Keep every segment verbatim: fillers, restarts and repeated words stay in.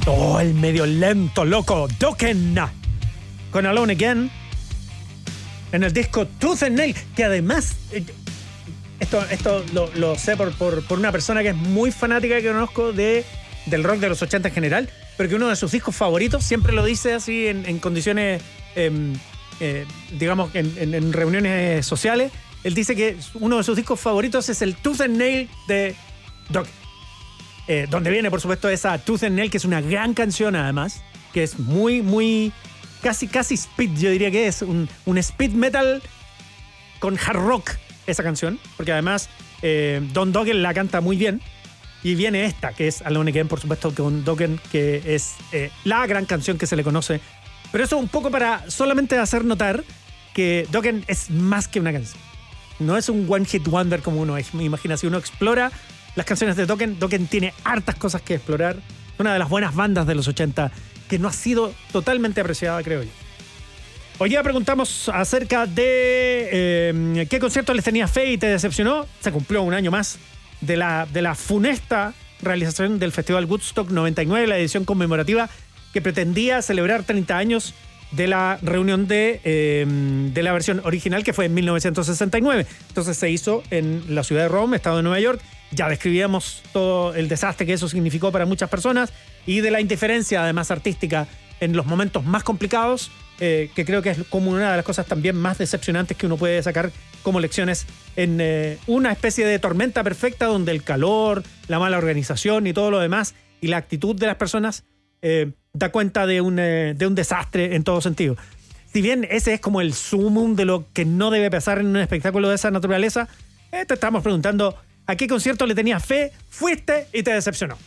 Oh, el medio lento, loco. Dokken con Alone Again en el disco Tooth and Nail, que además eh, esto, esto lo, lo sé por, por, por una persona que es muy fanática que conozco de, del rock de los ochenta en general, pero que uno de sus discos favoritos, siempre lo dice así en, en condiciones eh, eh, digamos en, en, en reuniones sociales. Él dice que uno de sus discos favoritos es el Tooth and Nail de Dokken. Eh, donde viene, por supuesto, esa Tooth and Nail, que es una gran canción, además, que es muy, muy... Casi, casi speed, yo diría que es un, un speed metal con hard rock, esa canción, porque además eh, Don Dokken la canta muy bien. Y viene esta, que es Alone Again, por supuesto, con Dokken, que es eh, la gran canción que se le conoce. Pero eso un poco para solamente hacer notar que Dokken es más que una canción. No es un one hit wonder como uno imagina. Si uno explora las canciones de Dokken, Dokken tiene hartas cosas que explorar. Una de las buenas bandas de los ochenta que no ha sido totalmente apreciada, creo yo. Hoy día preguntamos acerca de eh, qué concierto les tenía fe y te decepcionó. Se cumplió un año más de la, de la funesta realización del Festival Woodstock noventa y nueve, la edición conmemorativa que pretendía celebrar treinta años de la reunión de, eh, de la versión original, que fue en mil novecientos sesenta y nueve. Entonces se hizo en la ciudad de Rome, estado de Nueva York. Ya describíamos todo el desastre que eso significó para muchas personas y de la indiferencia, además, artística en los momentos más complicados, eh, que creo que es como una de las cosas también más decepcionantes que uno puede sacar como lecciones en eh, una especie de tormenta perfecta donde el calor, la mala organización y todo lo demás y la actitud de las personas eh, da cuenta de un, eh, de un desastre en todo sentido. Si bien ese es como el sumum de lo que no debe pasar en un espectáculo de esa naturaleza, eh, te estamos preguntando ¿a qué concierto le tenías fe, fuiste y te decepcionó?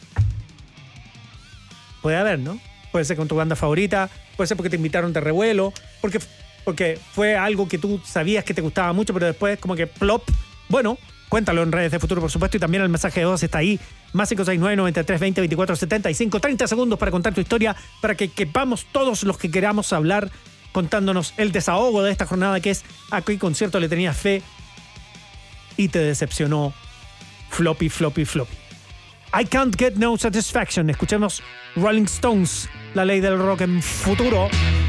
Puede haber, ¿no? Puede ser con tu banda favorita, puede ser porque te invitaron de revuelo, porque, porque fue algo que tú sabías que te gustaba mucho, pero después como que plop. Bueno, cuéntalo en Redes de Futuro, por supuesto, y también el mensaje de voz está ahí. Más cinco seis nueve, noventa y tres, veinte, veinticuatro, setenta y cinco. treinta segundos para contar tu historia, para que quepamos todos los que queramos hablar, contándonos el desahogo de esta jornada, que es ¿a qué concierto le tenías fe y te decepcionó? Floppy, floppy, floppy. I Can't Get No Satisfaction. Escuchemos Rolling Stones, la ley del rock en Futuro.